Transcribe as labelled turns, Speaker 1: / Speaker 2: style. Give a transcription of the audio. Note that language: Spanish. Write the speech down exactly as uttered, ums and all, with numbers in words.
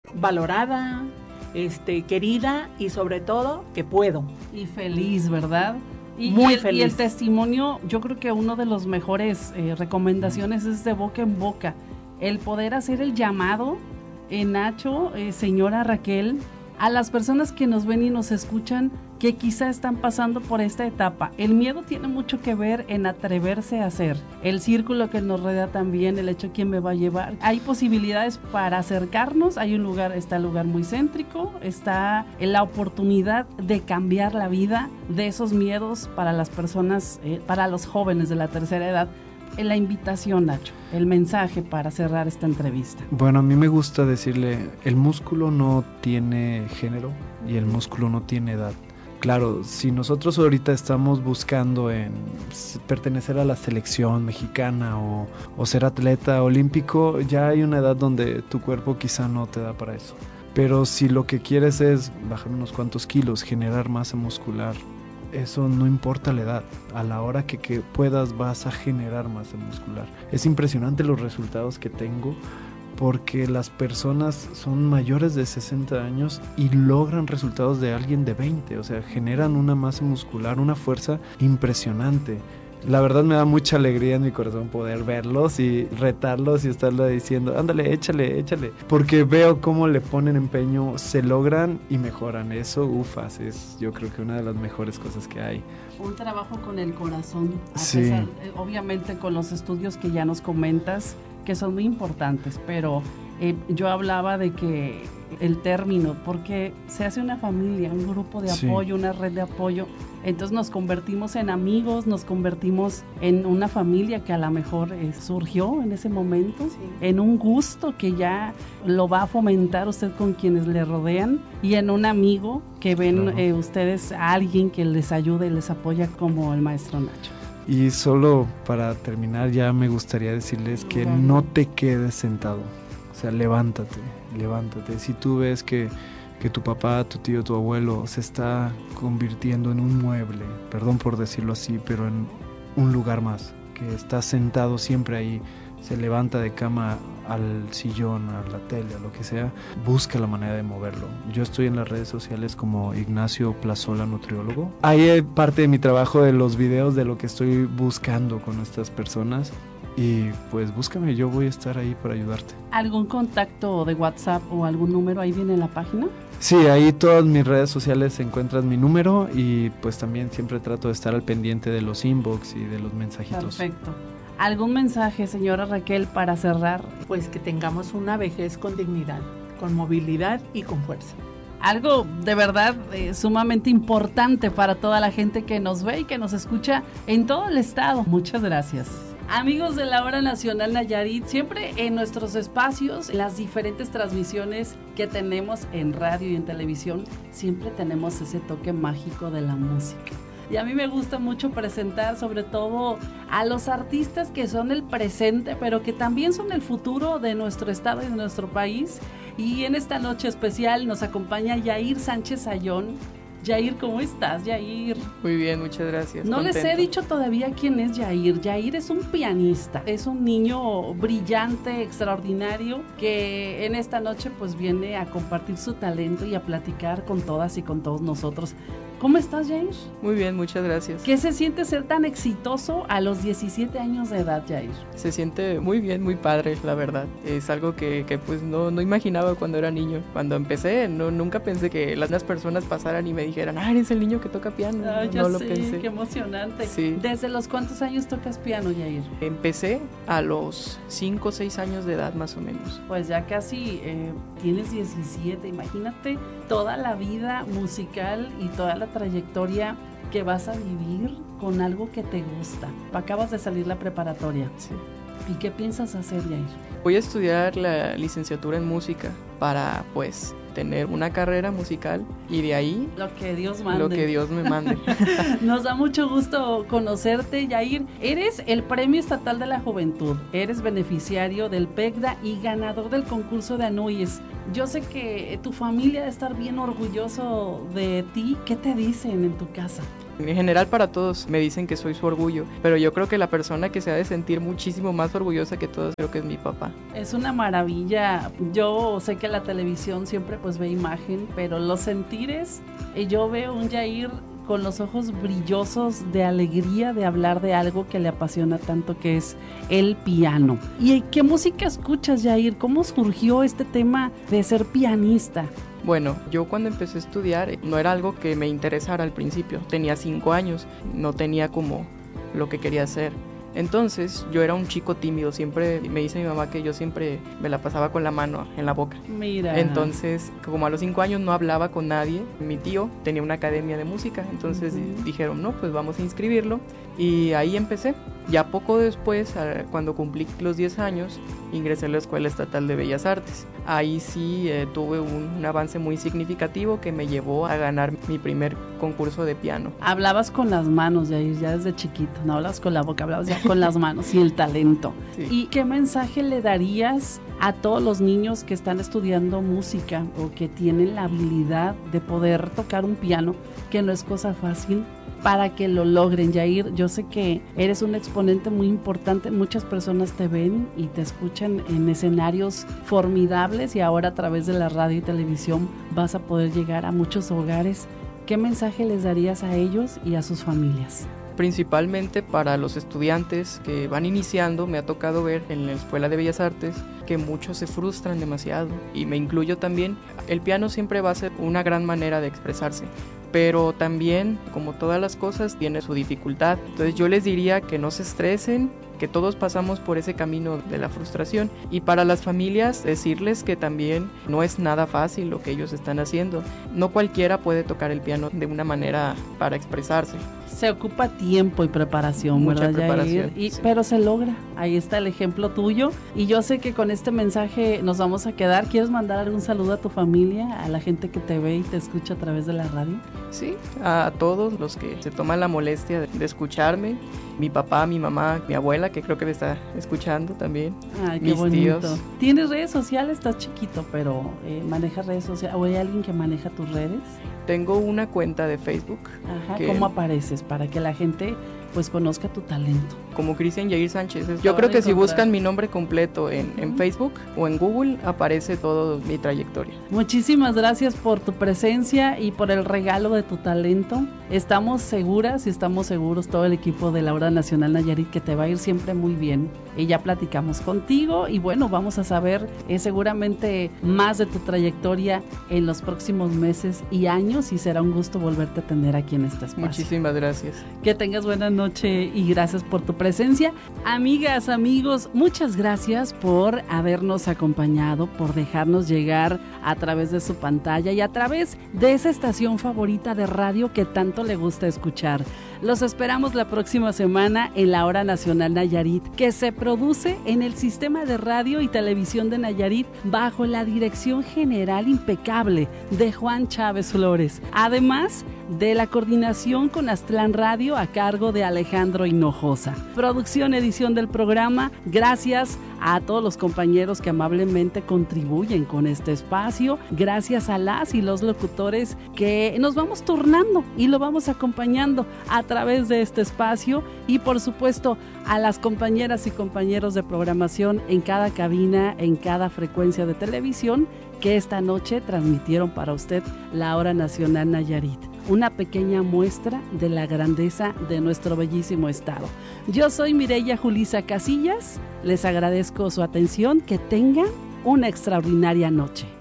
Speaker 1: valorada, este, querida y sobre todo que puedo.
Speaker 2: Y feliz, ¿verdad? Y,
Speaker 1: Muy
Speaker 2: y el,
Speaker 1: feliz.
Speaker 2: Y el testimonio, yo creo que uno de los mejores eh, recomendaciones es de boca en boca. El poder hacer el llamado, eh, Nacho, eh, señora Raquel, a las personas que nos ven y nos escuchan, que quizá están pasando por esta etapa. El miedo tiene mucho que ver en atreverse a hacer. El círculo que nos rodea también, el hecho de quién me va a llevar. Hay posibilidades para acercarnos, hay un lugar, está el lugar muy céntrico, está la oportunidad de cambiar la vida de esos miedos para las personas, eh, para los jóvenes de la tercera edad. La invitación, Nacho, el mensaje para cerrar esta entrevista.
Speaker 3: Bueno, a mí me gusta decirle, el músculo no tiene género y el músculo no tiene edad. Claro, si nosotros ahorita estamos buscando en pertenecer a la selección mexicana o, o ser atleta olímpico, ya hay una edad donde tu cuerpo quizá no te da para eso. Pero si lo que quieres es bajar unos cuantos kilos, generar masa muscular, eso no importa la edad. A la hora que, que puedas vas a generar masa muscular. Es impresionante los resultados que tengo, porque las personas son mayores de sesenta años y logran resultados de alguien de veinte, o sea, generan una masa muscular, una fuerza impresionante. La verdad me da mucha alegría en mi corazón poder verlos y retarlos y estarle diciendo, ándale, échale, échale, porque veo cómo le ponen empeño, se logran y mejoran. Eso, ufas, es yo creo que una de las mejores cosas que hay.
Speaker 2: Un trabajo con el corazón, a
Speaker 3: Sí.
Speaker 2: pesar, eh, obviamente con los estudios que ya nos comentas, que son muy importantes, pero eh, yo hablaba de que el término, porque se hace una familia, un grupo de
Speaker 3: Sí.
Speaker 2: apoyo, una red de apoyo, entonces nos convertimos en amigos, nos convertimos en una familia que a lo mejor eh, surgió en ese momento,
Speaker 1: Sí.
Speaker 2: en un gusto que ya lo va a fomentar usted con quienes le rodean y en un amigo que ven
Speaker 3: Claro.
Speaker 2: eh, ustedes a alguien que les ayude y les apoya como el maestro Nacho.
Speaker 3: Y solo para terminar ya me gustaría decirles que
Speaker 2: Bueno.
Speaker 3: no te quedes sentado, o sea, levántate, levántate. Si tú ves que, que tu papá, tu tío, tu abuelo se está convirtiendo en un mueble, perdón por decirlo así, pero en un lugar más, que está sentado siempre ahí, se levanta de cama al sillón, a la tele, a lo que sea, busca la manera de moverlo. Yo estoy en las redes sociales como Ignacio Plazola Nutriólogo. Ahí hay parte de mi trabajo de los videos de lo que estoy buscando con estas personas y pues búscame, yo voy a estar ahí para ayudarte.
Speaker 2: ¿Algún contacto de WhatsApp o algún número ahí viene en la página?
Speaker 3: Sí, ahí todas mis redes sociales encuentran mi número y pues también siempre trato de estar al pendiente de los inbox y de los mensajitos.
Speaker 2: Perfecto. ¿Algún mensaje, señora Raquel, para cerrar?
Speaker 1: Pues que tengamos una vejez con dignidad, con movilidad y con fuerza.
Speaker 2: Algo de verdad eh, sumamente importante para toda la gente que nos ve y que nos escucha en todo el estado. Muchas gracias. Amigos de la Hora Nacional Nayarit, siempre en nuestros espacios, en las diferentes transmisiones que tenemos en radio y en televisión, siempre tenemos ese toque mágico de la música. Y a mí me gusta mucho presentar sobre todo a los artistas que son el presente, pero que también son el futuro de nuestro estado y de nuestro país. Y en esta noche especial nos acompaña Yair Sánchez Ayón. Yair, ¿cómo estás, Yair?
Speaker 4: Muy bien, muchas gracias.
Speaker 2: No
Speaker 4: Contento.
Speaker 2: les he dicho todavía quién es Yair. Yair es un pianista, es un niño brillante, extraordinario, que en esta noche pues viene a compartir su talento y a platicar con todas y con todos nosotros. ¿Cómo estás, Yair?
Speaker 4: Muy bien, muchas gracias.
Speaker 2: ¿Qué se siente ser tan exitoso a los diecisiete años de edad, Yair?
Speaker 4: Se siente muy bien, muy padre, la verdad. Es algo que, que pues no, no imaginaba cuando era niño. Cuando empecé, no, nunca pensé que las demás personas pasaran y me dijeran, ah, eres el niño que toca piano.
Speaker 2: Ah,
Speaker 4: no
Speaker 2: ya
Speaker 4: no lo
Speaker 2: sé,
Speaker 4: pensé.
Speaker 2: qué emocionante.
Speaker 4: Sí.
Speaker 2: ¿Desde los cuántos años tocas piano, Yair?
Speaker 4: Empecé a los cinco o seis años de edad más o menos.
Speaker 2: Pues ya casi eh, tienes diecisiete, imagínate toda la vida musical y toda la trayectoria que vas a vivir con algo que te gusta. Acabas de salir la preparatoria.
Speaker 4: Sí.
Speaker 2: ¿Y qué piensas hacer, Yair?
Speaker 4: Voy a estudiar la licenciatura en música para, pues, tener una carrera musical y de ahí
Speaker 2: Lo que Dios mande.
Speaker 4: lo que Dios me mande.
Speaker 2: Nos da mucho gusto conocerte, Yair. Eres el Premio Estatal de la Juventud, eres beneficiario del PECDA y ganador del concurso de Anuyes. Yo sé que tu familia debe estar bien orgulloso de ti. ¿Qué te dicen en tu casa?
Speaker 4: En general para todos me dicen que soy su orgullo, pero yo creo que la persona que se ha de sentir muchísimo más orgullosa que todos creo que es mi papá.
Speaker 2: Es una maravilla. Yo sé que la televisión siempre pues ve imagen, pero los sentires, eh, yo veo un Yair con los ojos brillosos de alegría de hablar de algo que le apasiona tanto, que es el piano. ¿Y qué música escuchas, Yair? ¿Cómo surgió este tema de ser pianista?
Speaker 4: Bueno, yo cuando empecé a estudiar no era algo que me interesara al principio. Tenía cinco años, no tenía como lo que quería hacer. Entonces yo era un chico tímido, siempre me dice mi mamá que yo siempre me la pasaba con la mano en la boca.
Speaker 2: Mira.
Speaker 4: Entonces, como a los cinco años no hablaba con nadie, mi tío tenía una academia de música, entonces uh-huh. dijeron, no, pues vamos a inscribirlo. Y ahí empecé. Ya poco después, cuando cumplí los diez años, ingresé a la Escuela Estatal de Bellas Artes. Ahí sí eh, tuve un, un avance muy significativo que me llevó a ganar mi primer concurso de piano.
Speaker 2: Hablabas con las manos, Yair, ya desde chiquito, no hablabas con la boca, hablabas ya con las manos y el talento. Sí. ¿Y qué mensaje le darías a todos los niños que están estudiando música o que tienen la habilidad de poder tocar un piano, que no es cosa fácil, para que lo logren? Yair, yo sé que eres un exponente muy importante, muchas personas te ven y te escuchan en escenarios formidables y ahora a través de la radio y televisión vas a poder llegar a muchos hogares. ¿Qué mensaje les darías a ellos y a sus familias?
Speaker 4: Principalmente para los estudiantes que van iniciando, me ha tocado ver en la Escuela de Bellas Artes que muchos se frustran demasiado, y me incluyo también. El piano siempre va a ser una gran manera de expresarse, pero también, como todas las cosas, tiene su dificultad. Entonces yo les diría que no se estresen, que todos pasamos por ese camino de la frustración, y para las familias decirles que también no es nada fácil lo que ellos están haciendo. No cualquiera puede tocar el piano de una manera para expresarse.
Speaker 2: Se ocupa tiempo y preparación,
Speaker 4: Mucha
Speaker 2: ¿verdad,
Speaker 4: preparación,
Speaker 2: y,
Speaker 4: sí.
Speaker 2: Pero se logra. Ahí está el ejemplo tuyo. Y yo sé que con este mensaje nos vamos a quedar. ¿Quieres mandar algún saludo a tu familia, a la gente que te ve y te escucha a través de la radio?
Speaker 4: Sí, a todos los que se toman la molestia de, de escucharme. Mi papá, mi mamá, mi abuela, que creo que me está escuchando también.
Speaker 2: Ay, qué
Speaker 4: mis
Speaker 2: bonito.
Speaker 4: Tíos.
Speaker 2: ¿Tienes redes sociales? Estás chiquito, pero eh, ¿manejas redes sociales? ¿O hay alguien que maneja tus redes?
Speaker 4: Tengo una cuenta de Facebook.
Speaker 2: Ajá,
Speaker 4: que...
Speaker 2: ¿cómo apareces? Para que la gente pues conozca tu talento.
Speaker 4: Como Cristian Yair Sánchez. Yo creo que si buscan mi nombre completo en, uh-huh. en Facebook o en Google, aparece toda mi trayectoria.
Speaker 2: Muchísimas gracias por tu presencia y por el regalo de tu talento. Estamos seguras y estamos seguros, todo el equipo de la Hora Nacional Nayarit, que te va a ir siempre muy bien. Y ya platicamos contigo y bueno, vamos a saber eh, seguramente más de tu trayectoria en los próximos meses y años, y será un gusto volverte a tener aquí en este espacio.
Speaker 4: Muchísimas gracias.
Speaker 2: Que tengas buena noche y gracias por tu presencia. Amigas, amigos, muchas gracias por habernos acompañado, por dejarnos llegar a través de su pantalla y a través de esa estación favorita de radio que tanto le gusta escuchar. Los esperamos la próxima semana en la Hora Nacional Nayarit, que se produce en el Sistema de Radio y Televisión de Nayarit bajo la dirección general impecable de Juan Chávez Flores, además de la coordinación con Aztlán Radio a cargo de Alejandro Hinojosa. Producción, edición del programa, gracias a todos los compañeros que amablemente contribuyen con este espacio, gracias a las y los locutores que nos vamos turnando y lo vamos acompañando a través de este espacio, y por supuesto a las compañeras y compañeros de programación en cada cabina, en cada frecuencia de televisión que esta noche transmitieron para usted la Hora Nacional Nayarit. Una pequeña muestra de la grandeza de nuestro bellísimo estado. Yo soy Mireya Julisa Casillas, les agradezco su atención, que tengan una extraordinaria noche.